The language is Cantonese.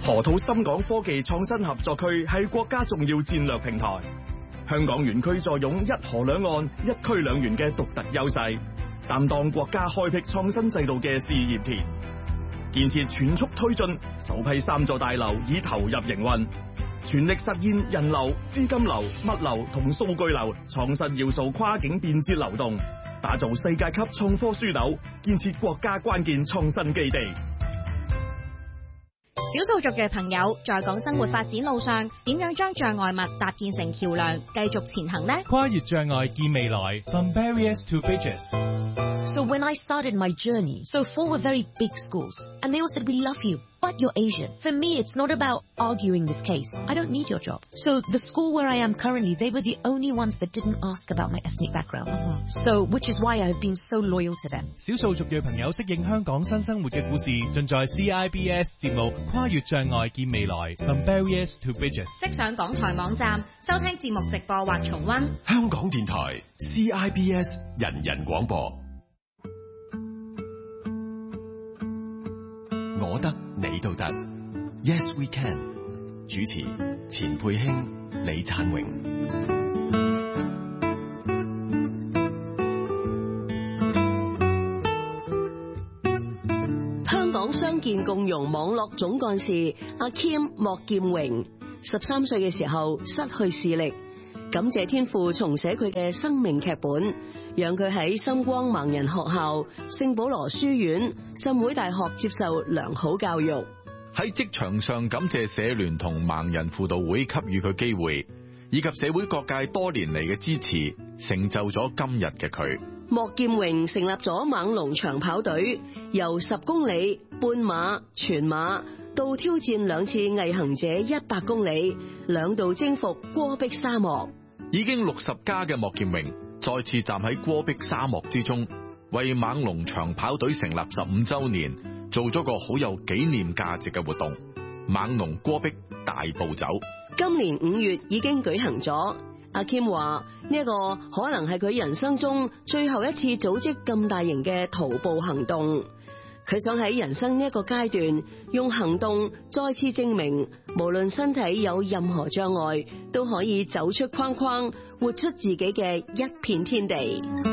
河套深港科技創新合作區係國家重要戰略平台，香港園區坐擁一河兩岸、一區兩園嘅獨特優勢，擔當國家開闢創新制度嘅試驗田。建設全速推進，首批3座大樓已投入營運，全力實現人流、資金流、物流同數據流創新要素跨境便捷流動，打造世界級創科樞紐，建設國家關鍵創新基地。 少數族嘅朋友在港生活發展路上，點樣將障礙物搭建成橋梁，繼續前行呢？ 跨越障礙見未來 ，From barriers to bridges。 So when I started my journey, so 4 were very big schools, and they all said, we love you, but you're Asian. For me, it's not about arguing this case. I don't need your job. So the school where I am currently, they were the only ones that didn't ask about my ethnic background. So, which is why I've been so loyal to them. 少數族裔朋友適應香港新生活嘅故事，盡在 CIBS 節目《跨越障礙見未來 From barriers to bridges》。 即上港台網站收聽節目直播或重溫。 香港電台 CIBS 人人廣播。我得你都得 Yes We Can 主持錢佩卿、李燦榮。 香港傷健共融網絡總幹事阿 Kim 莫劍榮13歲嘅時候失去視力，感謝天父重寫佢嘅生命劇本，讓佢喺深光盲人學校、聖保羅書院、浸會大學接受良好教育。 喺職場上感謝社聯同盲人輔導會給予佢機會，以及社會各界多年嚟嘅支持，成就咗今日嘅佢。 莫劍榮成立咗猛龍長跑隊，由10公里、半馬、全馬到挑戰2次毅行者100公里，2度征服戈壁沙漠。 已經60加嘅莫劍榮再次站喺戈壁沙漠之中，為猛龍長跑隊成立15週年，做咗個好有紀念價值嘅活動——猛龍戈壁大步走。 今年5月已經舉行咗。阿 Kim 話呢一個可能係佢人生中最後一次組織咁大型嘅徒步行動。佢想喺人生呢一個階段，用行動再次證明，無論身體有任何障礙，都可以走出框框，活出自己嘅一片天地。